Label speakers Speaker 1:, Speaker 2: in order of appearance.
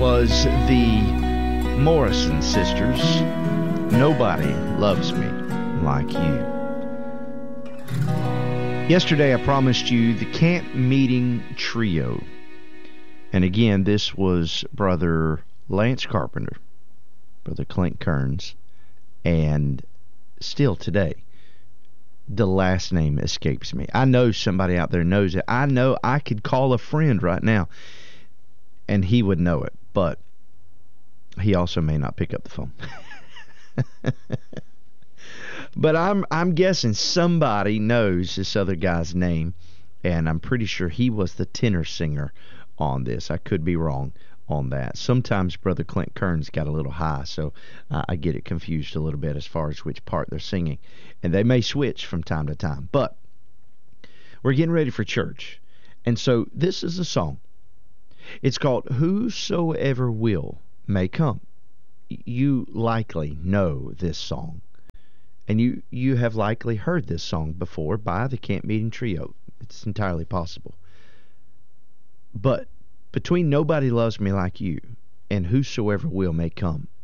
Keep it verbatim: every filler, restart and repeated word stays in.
Speaker 1: was the Morrison sisters. Nobody loves me like you. Yesterday I promised you the camp meeting trio. And again, this was Brother Lance Carpenter, Brother Clint Kearns, and still today, the last name escapes me. I know somebody out there knows it. I know I could call a friend right now, and he would know it, but he also may not pick up the phone. But I'm I'm guessing somebody knows this other guy's name, and I'm pretty sure he was the tenor singer on this. I could be wrong on that. Sometimes Brother Clint Kearns got a little high, so uh, I get it confused a little bit as far as which part they're singing. And they may switch from time to time. But we're getting ready for church. And so this is a song. It's called Whosoever Will May Come. You likely know this song. And you, you have likely heard this song before by the Camp Meeting Trio. It's entirely possible. But between Nobody Loves Me Like You and Whosoever Will May Come,